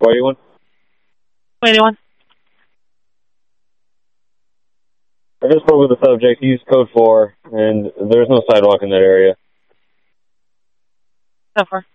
281? 281. I just spoke with the subject. He's code 4, and there's no sidewalk in that area. So far.